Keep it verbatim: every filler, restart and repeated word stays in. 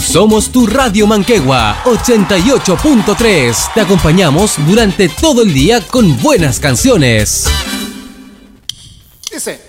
Somos tu Radio Manquehue ochenta y ocho punto tres. Te acompañamos durante todo el día con buenas canciones. Dice.